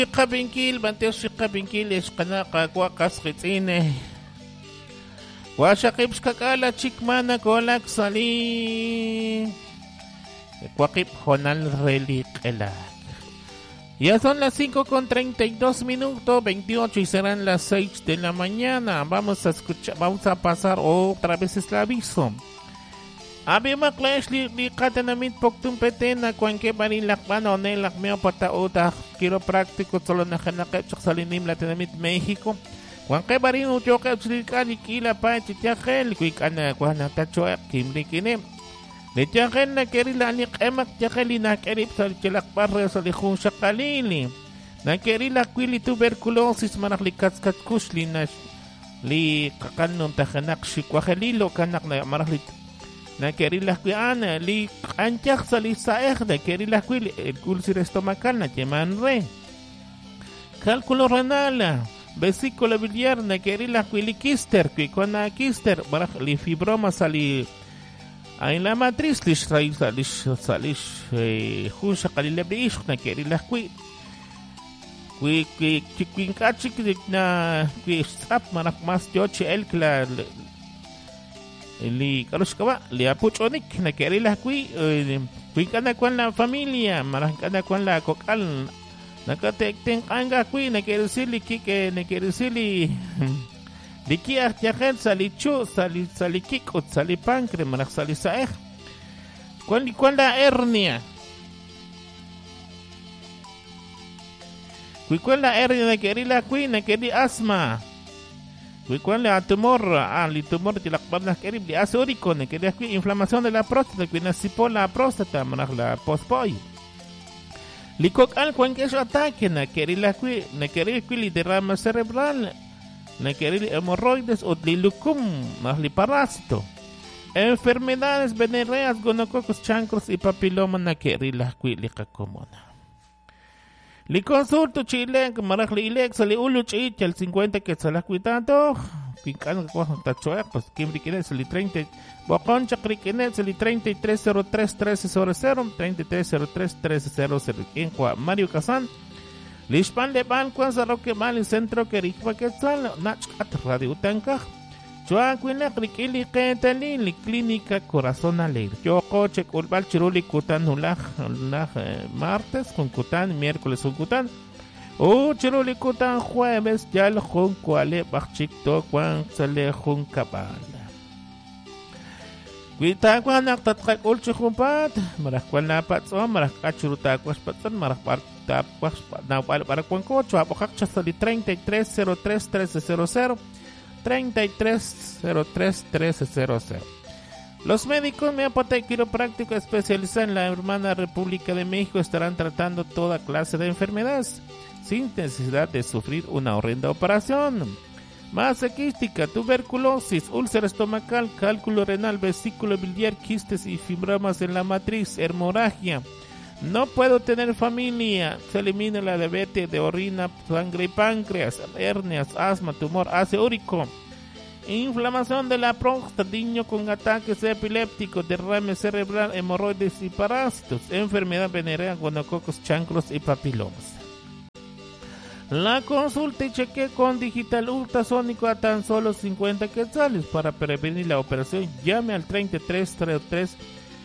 Qabinkil, Banteo Qabinkil, Escanaca, Guacasquitine. Guachakips Kakala, Chikmana, Golak, Sali. Guakip Jonal Relic, Ela. Ya son las 5:32 minutos, 28 y serán las 6 de la mañana. Vamos a pasar otra vez el aviso. Abi maklash li katanamit poktum petena kuanke barilak mano nelak meo pata uta quiropráctico solo na kanakep sa linim Latinamit México. Kuanke barin ujoke utslikali kila pa chitiakel kuikana kuana tacho kimlikine. Lechakel na kerila anik emak tiakeli na kerip sa chilak barrio sa lihung shakalili. Na kerila kwili tuberculosis manaklikat kusli na li kakanun takanak shikwahelilo kanak na maraklit. Na kerilas kuana li anchak sali saer de kerilas kuil el culcir estomacal na chemanre cálculo renal vesícula biliar na kerilas kuili kister kui kona kister barak li fibroma sali en la matriz lish salish jusha kalile bish na kerilas kui chiquinkachik na kui strap marak mas joche el kla li kalos kawa li apuchonik na kerilah kui kana kwan la familia marang kana kwan la kokal nakatekten kanga kui na kerisili kike na kerisili dikia tiaken salichu salikikot salipankre marak salisaeh kwan la hernia kui kwan la hernia na kerilah kui na keri asma cuando la tumor, li tumor de la barna kerib li asórico, ne que inflamación de la próstata, que nasipó la próstata, manaj la pospoy. Li coc al cuan que eso ataque, ne querí li derrama cerebral, ne querí hemorroides o li lucum, más li parásito. Enfermedades venéreas, gonococos, chancros y papiloma, ne querí la li cacomona. Li consulto chile maraj li ilex li ulu chich el 50 que se la cuidado pincan ko tachoa pues kim dikines li 30 bokon chakrikines li 33031300 33031300 en kwa Mario Kazan li span de ban kwa sa roque mal el centro que rikwa que sal nach at radio tanka chua kwina krikili ketali li clínica Corazón Alegre yo coche kulbal chiruli kutan ulah martes con kutan miércoles con kutan o chiruli kutan jueves ya el jun kuale bakchikto kwan sale jun kabala kuita kwan naktatkak ulchi kumpat marak kwan napat so marak kachuruta kwas patan marak parta kwas na para kwan ko chua bokak chasali 33031300 33031300. Los médicos Meapata y quiropráctico especializados en la hermana República de México estarán tratando toda clase de enfermedades sin necesidad de sufrir una horrenda operación. Masa quística, tuberculosis, úlcera estomacal, cálculo renal, vesícula biliar, quistes y fibromas en la matriz, hemorragia. No puedo tener familia. Se elimina la diabetes de orina, sangre y páncreas, hernias, asma, tumor ácido úrico, inflamación de la próstata, niño con ataques epilépticos, derrame cerebral, hemorroides y parásitos, enfermedad venérea, gonococos, chancros y papilomas. La consulta y chequeo con digital ultrasónico a tan solo 50 quetzales. Para prevenir la operación, llame al 3303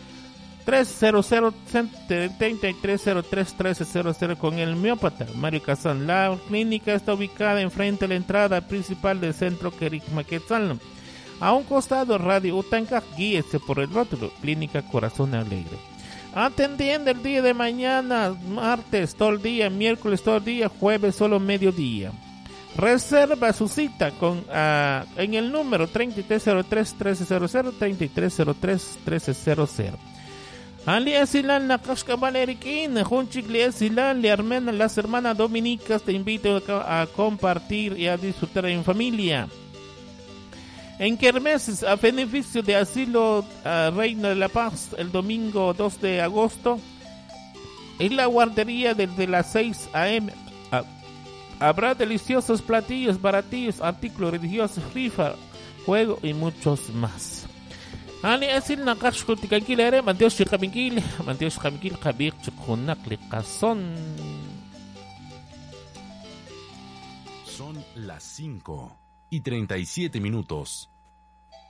33031300 con el miópata Mario Kazan. La clínica está ubicada enfrente de la entrada principal del centro Quetzalno. A un costado Radio Utanca, guíese por el rótulo Clínica Corazón Alegre. Atendiendo el día de mañana, martes todo el día, miércoles todo el día, jueves solo mediodía. Reserva su cita en el número 33031300 33031300. Ali Asilan Nakashka Valerikin, Junchigli Asilan, le Armena, las hermanas dominicas te invito a compartir y a disfrutar en familia. En kermeses a beneficio de Asilo Reina de la Paz el domingo 2 de agosto en la guardería desde las 6 a.m. Habrá deliciosos platillos, baratillos, artículos religiosos, rifa, juego y muchos más. Ali asil nakash ko tikakilere mantios chikabingil kabik chikunak likason. Son las 5:37 minutos.